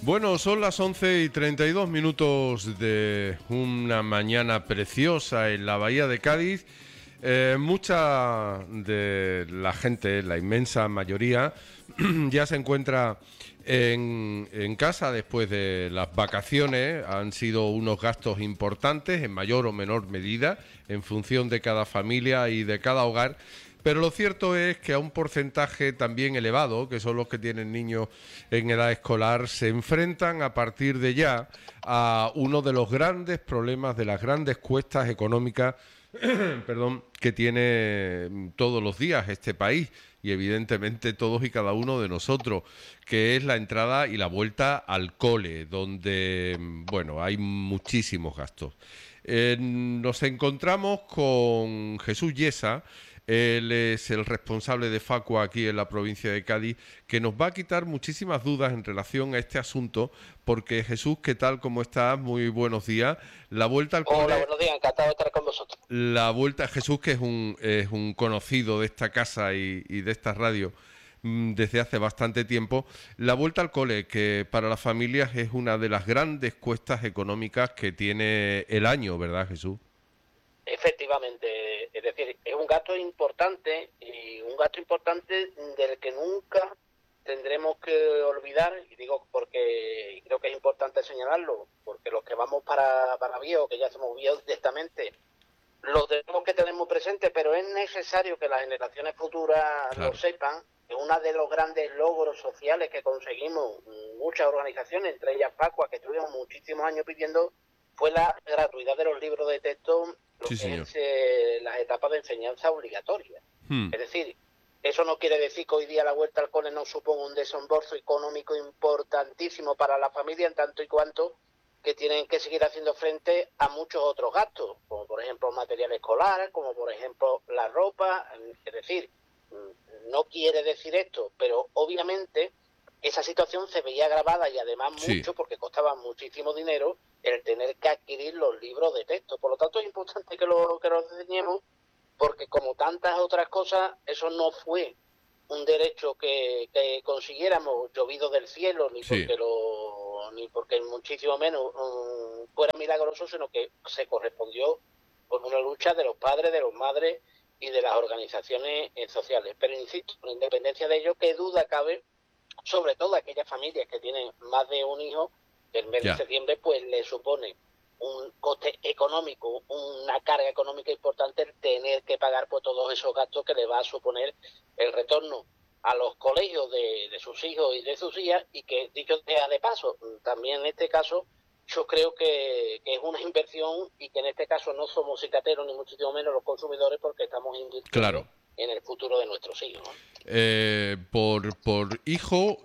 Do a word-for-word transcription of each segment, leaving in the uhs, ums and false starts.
Bueno, son las once y treinta y dos minutos de una mañana preciosa en la Bahía de Cádiz. Eh, mucha de la gente, la inmensa mayoría, ya se encuentra en, en casa después de las vacaciones. Han sido unos gastos importantes, en mayor o menor medida, en función de cada familia y de cada hogar. Pero lo cierto es que a un porcentaje también elevado, que son los que tienen niños en edad escolar, se enfrentan a partir de ya a uno de los grandes problemas, de las grandes cuestas económicas perdón, que tiene todos los días este país y evidentemente todos y cada uno de nosotros, que es la entrada y la vuelta al cole, donde, bueno, hay muchísimos gastos. Eh, nos encontramos con Jesús Yesa. Él es el responsable de Facua aquí en la provincia de Cádiz, que nos va a quitar muchísimas dudas en relación a este asunto, porque Jesús, ¿qué tal? ¿Cómo estás? Muy buenos días. La vuelta al cole... Hola, buenos días, encantado de estar con vosotros. La vuelta, Jesús, que es un, es un conocido de esta casa y, y de esta radio mmm, desde hace bastante tiempo. La vuelta al cole, que para las familias es una de las grandes cuestas económicas que tiene el año, ¿verdad, Jesús? Efectivamente, es decir, es un gasto importante y un gasto importante del que nunca tendremos que olvidar, y digo porque creo que es importante señalarlo, porque los que vamos para, para viejos, que ya somos viejos directamente, los tenemos que tener muy presentes, pero es necesario que las generaciones futuras Claro. lo sepan. Es uno de los grandes logros sociales que conseguimos muchas organizaciones, entre ellas Facua, que estuvimos muchísimos años pidiendo, fue la gratuidad de los libros de texto, lo Sí, que señor. es eh, las etapas de enseñanza obligatoria. Hmm. Es decir, eso no quiere decir que hoy día la vuelta al cole no suponga un desembolso económico importantísimo para la familia, en tanto y cuanto que tienen que seguir haciendo frente a muchos otros gastos, como por ejemplo material escolar, como por ejemplo la ropa. Es decir, no quiere decir esto, pero obviamente esa situación se veía agravada y además Sí. mucho porque costaba muchísimo dinero el tener que adquirir los libros de texto. Por lo tanto, es importante que lo, que lo enseñemos, porque como tantas otras cosas, eso no fue un derecho que, que consiguiéramos llovido del cielo, ni Sí. porque lo ni porque muchísimo menos um, fuera milagroso, sino que se correspondió con una lucha de los padres, de los madres y de las organizaciones eh, sociales. Pero insisto, con independencia de ello, qué duda cabe, sobre todo aquellas familias que tienen más de un hijo, que el mes Ya. de septiembre pues le supone un coste económico, una carga económica importante el tener que pagar por todos esos gastos que le va a suponer el retorno a los colegios de, de sus hijos y de sus hijas, y que, dicho sea de paso, también en este caso yo creo que, que es una inversión y que en este caso no somos cicateros ni muchísimo menos los consumidores, porque estamos invirtiendo Claro. en el futuro de nuestros hijos, ¿no? Eh, por, por hijo,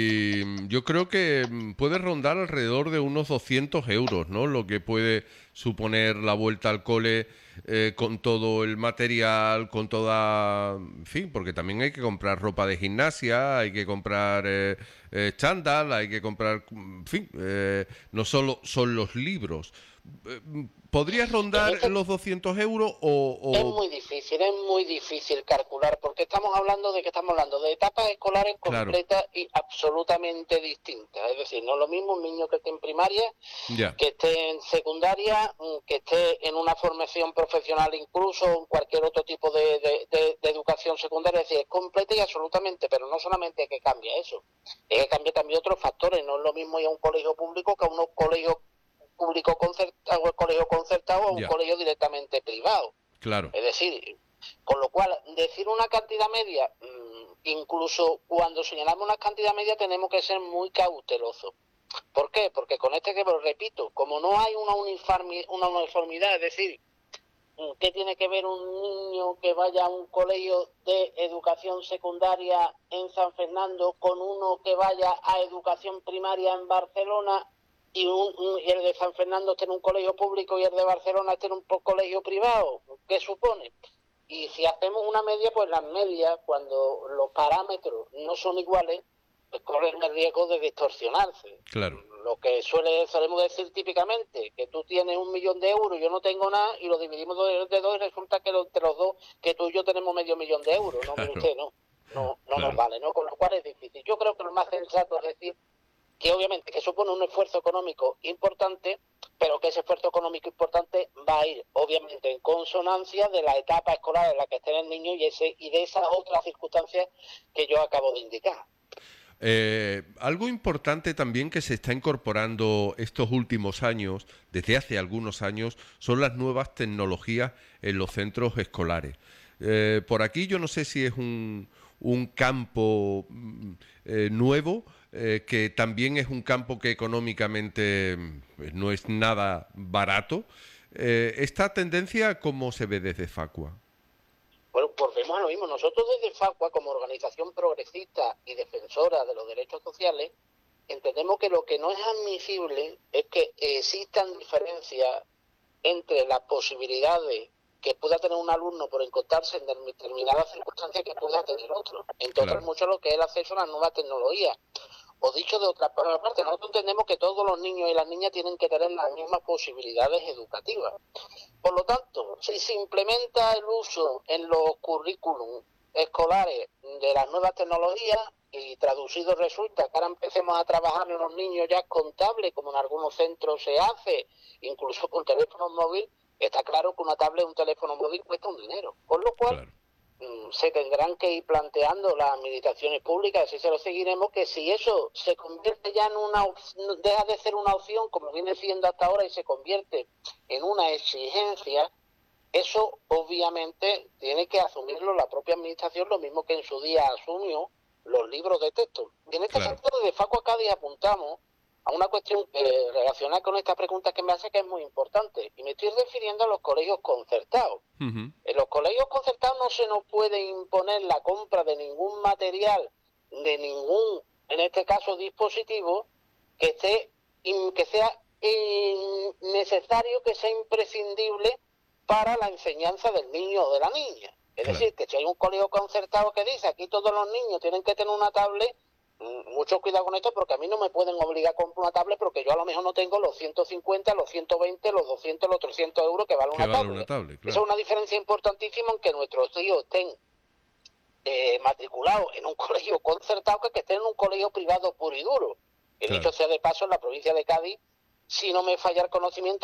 y yo creo que puede rondar alrededor de unos doscientos euros, ¿no? Lo que puede suponer la vuelta al cole, eh, con todo el material, con toda... En fin, porque también hay que comprar ropa de gimnasia, hay que comprar eh, eh, chándal, hay que comprar... En fin, eh, no solo son los libros. Eh, ¿Podrías rondar Este los doscientos euros o...? Es o... muy difícil, es muy difícil calcular, porque estamos hablando de que estamos hablando de etapas escolares Claro, completas y absolutamente distintas. Es decir, no es lo mismo un niño que esté en primaria, ya, que esté en secundaria, que esté en una formación profesional, incluso en cualquier otro tipo de, de, de, de educación secundaria. Es decir, es completa y absolutamente, pero no solamente es que cambia eso, es que cambia también otros factores. No es lo mismo ir a un colegio público que a unos colegios público concertado, o el colegio concertado, o un ya, colegio directamente privado. claro. Es decir, con lo cual, decir una cantidad media, incluso cuando señalamos una cantidad media tenemos que ser muy cautelosos. ¿Por qué? Porque con este que, repito, como no hay una uniformidad, una uniformidad, es decir, ¿qué tiene que ver un niño que vaya a un colegio de educación secundaria en San Fernando con uno que vaya a educación primaria en Barcelona, y, un, un, y el de San Fernando esté en un colegio público y el de Barcelona esté en un colegio privado? ¿Qué supone? Y si hacemos una media, pues las medias, cuando los parámetros no son iguales, pues corren el riesgo de distorsionarse. Claro. Lo que suele solemos decir típicamente, que tú tienes un millón de euros, yo no tengo nada, y lo dividimos de, de dos, y resulta que entre los dos, que tú y yo tenemos medio millón de euros. No, mire Claro, usted, no, no, no claro. nos vale, ¿no? Con lo cual es difícil. Yo creo que lo más sensato es decir que obviamente que supone un esfuerzo económico importante, pero que ese esfuerzo económico importante va a ir obviamente en consonancia de la etapa escolar en la que esté el niño y, ese, y de esas otras circunstancias que yo acabo de indicar. Eh, algo importante también que se está incorporando estos últimos años, desde hace algunos años, son las nuevas tecnologías en los centros escolares. Eh, por aquí yo no sé si es un, un campo mm, eh, nuevo, eh, que también es un campo que económicamente pues, no es nada barato. Eh, ¿esta tendencia cómo se ve desde Facua? Bueno, volvemos a lo mismo. Nosotros desde Facua, como organización progresista y defensora de los derechos sociales, entendemos que lo que no es admisible es que existan diferencias entre las posibilidades que pueda tener un alumno por encontrarse en determinadas circunstancias que pueda tener otro. Entre otras Claro, mucho lo que es el acceso a las nuevas tecnologías. O dicho de otra parte, nosotros entendemos que todos los niños y las niñas tienen que tener las mismas posibilidades educativas. Por lo tanto, si se implementa el uso en los currículums escolares de las nuevas tecnologías, y traducido resulta que ahora empecemos a trabajar en los niños ya con tablet, como en algunos centros se hace, incluso con teléfonos móviles, está claro que una tablet o un teléfono móvil cuesta un dinero. Por lo cual, claro, mm, se tendrán que ir planteando las administraciones públicas, así se lo seguiremos, que si eso se convierte ya en una opción, deja de ser una opción como viene siendo hasta ahora y se convierte en una exigencia, eso obviamente tiene que asumirlo la propia administración, lo mismo que en su día asumió los libros de texto. Y en este claro. sentido, desde Facua Cádiz apuntamos a una cuestión eh, relacionada con esta pregunta que me hace, que es muy importante, y me estoy refiriendo a los colegios concertados. Ujú. En los colegios concertados no se nos puede imponer la compra de ningún material, de ningún, en este caso, dispositivo, que esté, que sea necesario, que sea imprescindible para la enseñanza del niño o de la niña. Es Claro, decir, que si hay un colegio concertado que dice aquí todos los niños tienen que tener una tablet, mucho cuidado con esto, porque a mí no me pueden obligar a comprar una tablet porque yo a lo mejor no tengo los ciento cincuenta, los ciento veinte, los doscientos, los trescientos euros que vale que una vale una tablet. tablet, Esa claro, es una diferencia importantísima en que nuestros hijos estén eh, matriculados en un colegio concertado que que estén en un colegio privado puro y duro. Que dicho claro. sea de paso, en la provincia de Cádiz, si no me falla el conocimiento,